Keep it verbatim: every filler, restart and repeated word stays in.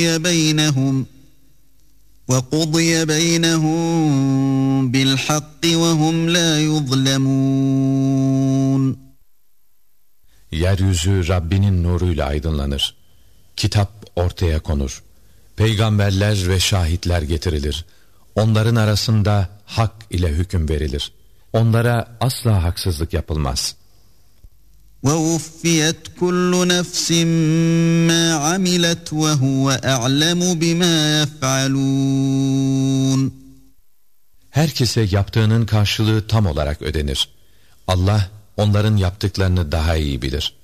بَيْنَهُمْ وَقُضِيَ بَيْنَهُمْ بِالْحَقِّ وَهُمْ لَا يُظْلَمُونَ. Yeryüzü Rabbinin nuruyla aydınlanır. Kitap ortaya konur. Peygamberler ve şahitler getirilir. Onların arasında hak ile hüküm verilir. Onlara asla haksızlık yapılmaz. وَوُفِّيَتْ كُلُّ نَفْسٍ مَّا عَمِلَتْ وَهُوَ أَعْلَمُ بِمَا يَفْعَلُونَ. Herkese yaptığının karşılığı tam olarak ödenir. Allah onların yaptıklarını daha iyi bilir.